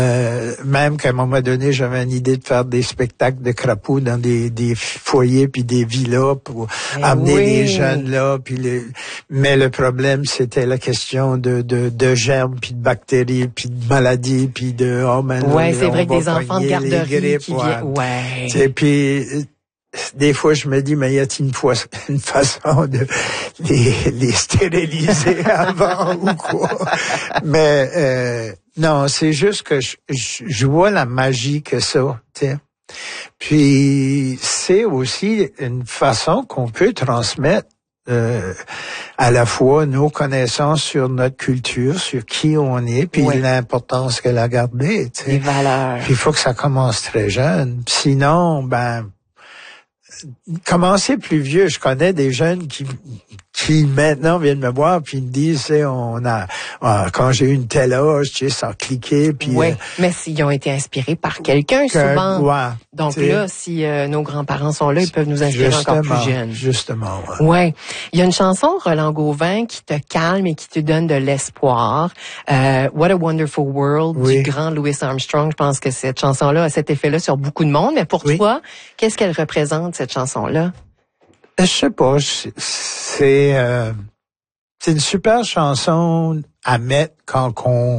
Même qu'à un moment donné, j'avais une idée de faire des spectacles de crapauds dans des foyers puis des villas pour amener les jeunes là. Mais le problème, c'était la question de germes puis de bactéries puis de maladies puis de c'est vrai que des enfants de garderie qui viennent. Puis des fois, je me dis, mais y a-t-il une façon de les stériliser avant ou quoi? Mais non, c'est juste que je vois la magie que ça, tu sais. Puis c'est aussi une façon qu'on peut transmettre à la fois nos connaissances sur notre culture, sur qui on est, puis l'importance qu'elle a gardée, tu sais. Les valeurs. Puis il faut que ça commence très jeune. Sinon, commencer plus vieux. Je connais des jeunes qui maintenant viennent me voir puis me disent, quand j'ai eu une telle âge, tu sais, ça a cliqué. Puis mais s'ils ont été inspirés par quelqu'un souvent. Donc là, si nos grands-parents sont là, ils peuvent nous inspirer encore plus jeunes. Justement. Ouais. Il y a une chanson, Roland Gauvin, qui te calme et qui te donne de l'espoir. What a Wonderful World du grand Louis Armstrong. Je pense que cette chanson-là a cet effet-là sur beaucoup de monde. Mais pour toi, qu'est-ce qu'elle représente, cette chanson-là? Je sais pas, c'est une super chanson à mettre quand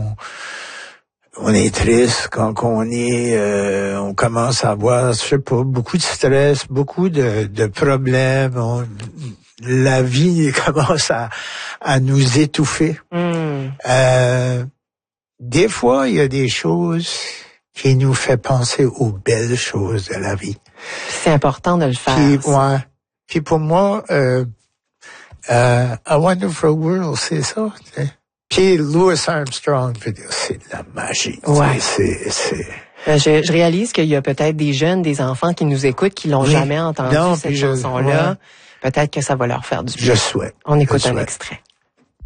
on est triste, quand on commence à avoir, je sais pas, beaucoup de stress, beaucoup de problèmes, la vie commence à nous étouffer. Des fois, il y a des choses qui nous fait penser aux belles choses de la vie. C'est important de le faire. Puis pour moi, A Wonderful World, c'est ça. T'sais. Puis Louis Armstrong, c'est de la magie. Je réalise qu'il y a peut-être des jeunes, des enfants qui nous écoutent, qui l'ont jamais entendu, cette chanson-là. Peut-être que ça va leur faire du bien. Je souhaite. On écoute un extrait.